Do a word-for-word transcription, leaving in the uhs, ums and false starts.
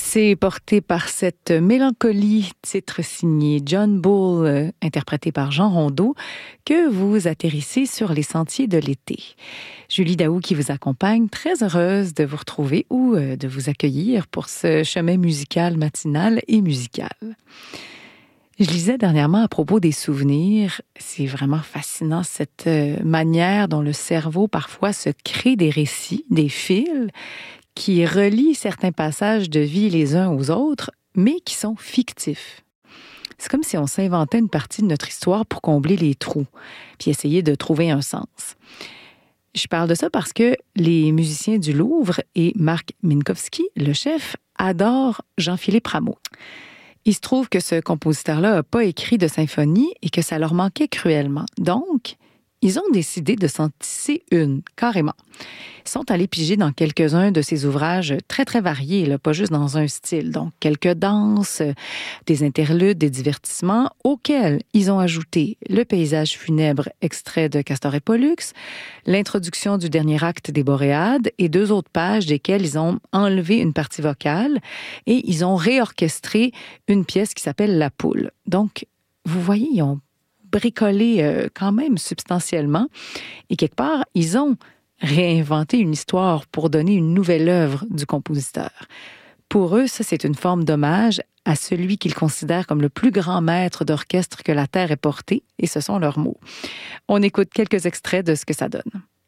C'est porté par cette mélancolie, titre signé John Bull, euh, interprété par Jean Rondeau, que vous atterrissez sur les sentiers de l'été. Julie Daou qui vous accompagne, très heureuse de vous retrouver ou euh, de vous accueillir pour ce chemin musical matinal et musical. Je lisais dernièrement à propos des souvenirs. C'est vraiment fascinant cette euh, manière dont le cerveau parfois se crée des récits, des fils qui relient certains passages de vie les uns aux autres, mais qui sont fictifs. C'est comme si on s'inventait une partie de notre histoire pour combler les trous, puis essayer de trouver un sens. Je parle de ça parce que les musiciens du Louvre et Marc Minkowski, le chef, adorent Jean-Philippe Rameau. Il se trouve que ce compositeur-là n'a pas écrit de symphonie et que ça leur manquait cruellement. Donc, ils ont décidé de s'en tisser une, carrément. Ils sont allés piger dans quelques-uns de ces ouvrages très, très variés, là, pas juste dans un style. Donc, quelques danses, des interludes, des divertissements, auxquels ils ont ajouté le paysage funèbre extrait de Castor et Pollux, l'introduction du dernier acte des Boréades et deux autres pages desquelles ils ont enlevé une partie vocale et ils ont réorchestré une pièce qui s'appelle La Poule. Donc, vous voyez, ils ont bricolé euh, quand même substantiellement. Et quelque part, ils ont réinventé une histoire pour donner une nouvelle œuvre du compositeur. Pour eux, ça, c'est une forme d'hommage à celui qu'ils considèrent comme le plus grand maître d'orchestre que la Terre ait porté, et ce sont leurs mots. On écoute quelques extraits de ce que ça donne.